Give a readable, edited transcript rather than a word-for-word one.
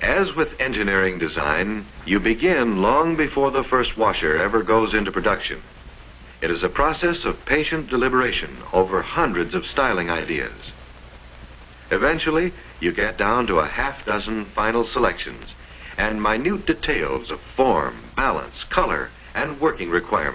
As with engineering design, you begin long before the first washer ever goes into production. It is a process of patient deliberation over hundreds of styling ideas. Eventually, you get down to a half-dozen final selections and minute details of form, balance, color, and working requirements.